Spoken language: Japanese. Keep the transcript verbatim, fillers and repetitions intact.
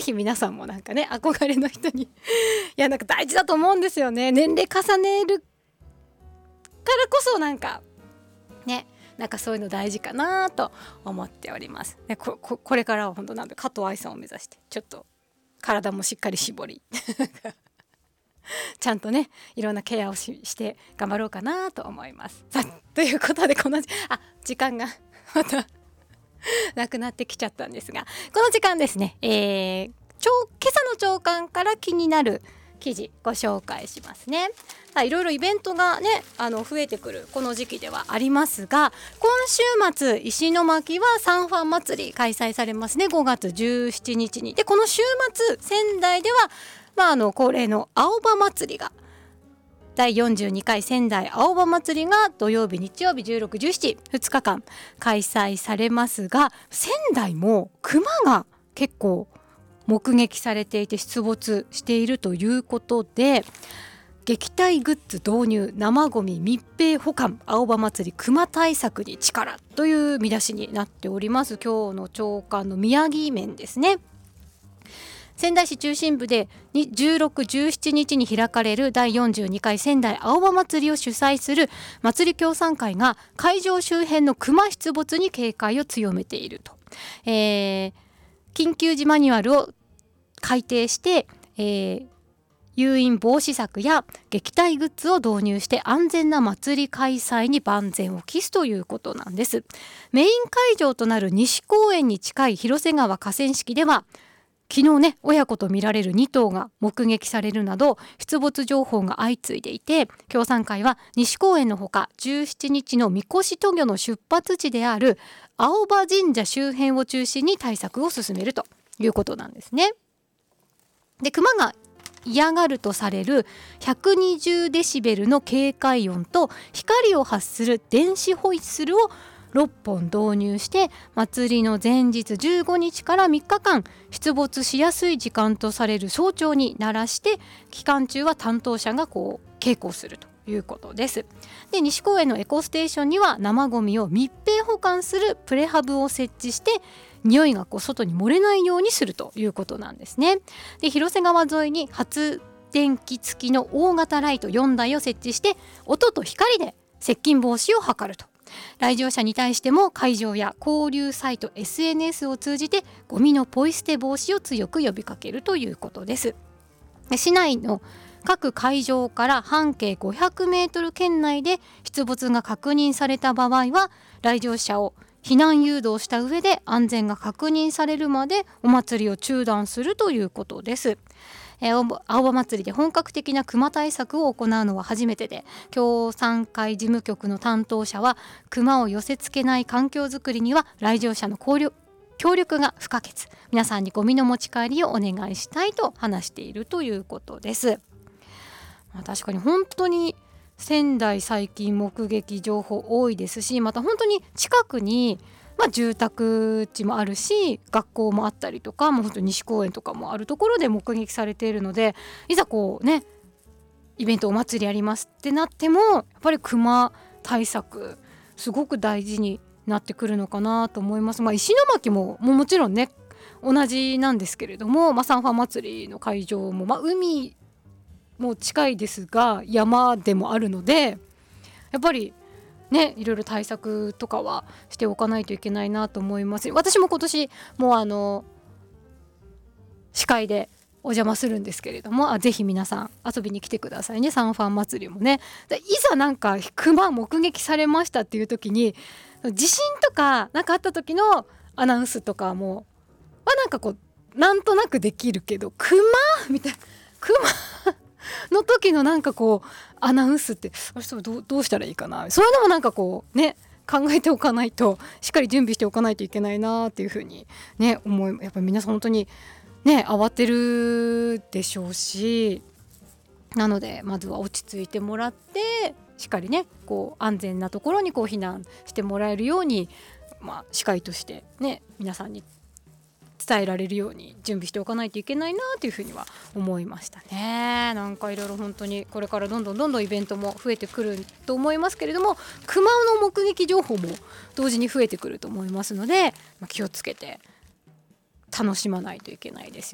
ひ皆さんもなんかね憧れの人にいやなんか大事だと思うんですよね。年齢重ねるからこそなんかねなんかそういうの大事かなと思っております。で こ, こ, これからは本当なんで加藤愛さんを目指してちょっと体もしっかり絞りちゃんとねいろんなケアを し, して頑張ろうかなと思います。さあということでこのあ時間がまたなくなってきちゃったんですが、この時間ですね、えー、今朝の朝刊から気になる記事ご紹介しますね。いろいろイベントがねあの増えてくるこの時期ではありますが、今週末石巻はサンファン祭り開催されますね。ごがつじゅうしちにちに。でこの週末仙台では、まあ、あの恒例の青葉祭りがだいよんじゅうにかい仙台青葉祭りが土曜日日曜日じゅうろく、じゅうしち、ふつかかん開催されますが、仙台も熊が結構目撃されていて出没しているということで、撃退グッズ導入、生ゴミ密閉保管、青葉祭り熊対策に力という見出しになっております。今日の朝刊の宮城面ですね。仙台市中心部でじゅうろく、じゅうしちにちに開かれるだいよんじゅうにかい仙台青葉祭りを主催する祭り協賛会が会場周辺の熊出没に警戒を強めていると、えー、緊急時マニュアルを改定して、えー、誘引防止策や撃退グッズを導入して安全な祭り開催に万全を期すということなんです。メイン会場となる西公園に近い広瀬川河川敷では昨日ね親子とみられるにとうが目撃されるなど出没情報が相次いでいて、協賛会は西公園のほかじゅうしちにちの神輿渡御の出発地である青葉神社周辺を中心に対策を進めるということなんですね。で熊が嫌がるとされるひゃくにじゅうデシベルの警戒音と光を発する電子ホイッスルをろっぽん導入して祭りの前日じゅうごにちからみっかかん出没しやすい時間とされる早朝に鳴らして、期間中は担当者がこう稽古するということです。で西公園のエコステーションには生ゴミを密閉保管するプレハブを設置して匂いがこう外に漏れないようにするということなんですね。で広瀬川沿いに発電機付きの大型ライトよんだいを設置して音と光で接近防止を図ると。来場者に対しても会場や交流サイト エスエヌエス を通じてゴミのポイ捨て防止を強く呼びかけるということです。市内の各会場から半径ごひゃくメートル圏内で出没が確認された場合は来場者を避難誘導した上で安全が確認されるまでお祭りを中断するということです。えー、青葉祭りで本格的な熊対策を行うのは初めてで、協賛会事務局の担当者は熊を寄せ付けない環境づくりには来場者の交流協力が不可欠、皆さんにゴミの持ち帰りをお願いしたいと話しているということです。まあ、確かに本当に仙台最近目撃情報多いですし、また本当に近くにまあ、住宅地もあるし学校もあったりとか、もう本当に西公園とかもあるところで目撃されているので、いざこうねイベントお祭りやりますってなってもやっぱり熊対策すごく大事になってくるのかなと思います。まあ、石巻もももちろんね同じなんですけれども、まあ、サンファ祭りの会場も、まあ、海も近いですが山でもあるので、やっぱりね、いろいろ対策とかはしておかないといけないなと思います。私も今年もうあの司会でお邪魔するんですけれども、あぜひ皆さん遊びに来てくださいね。サンファン祭りもね。でいざなんか熊目撃されましたっていう時に地震とかなんかあった時のアナウンスとかもまあなんかこうなんとなくできるけど、熊みたいな熊の時のなんかこうアナウンスってあれどう、どうしたらいいかな、そういうのもなんかこうね考えておかないと、しっかり準備しておかないといけないなっていうふうにね思い、やっぱり皆さん本当にね慌てるでしょうし、なのでまずは落ち着いてもらってしっかりねこう安全なところにこう避難してもらえるように、まあ、司会としてね皆さんに伝えられるように準備しておかないといけないなというふうには思いましたね。なんかいろいろ本当にこれからどんどんどんどんイベントも増えてくると思いますけれども、熊の目撃情報も同時に増えてくると思いますので、まあ、気をつけて楽しまないといけないですよ